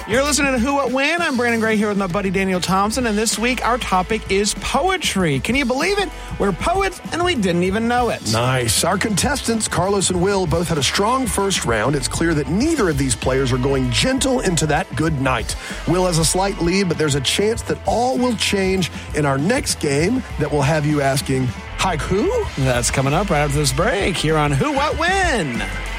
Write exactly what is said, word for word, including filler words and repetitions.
You're listening to Who, What, When. I'm Brandon Gray here with my buddy Daniel Thompson, and this week our topic is poetry. Can you believe it? We're poets, and we didn't even know it. Nice. Our contestants, Carlos and Will, both had a strong first round. It's clear that neither of these players are going gentle into that good night. Will has a slight lead, but there's a chance that all will change in our next game that will have you asking, haiku? That's coming up right after this break here on Who, What, When.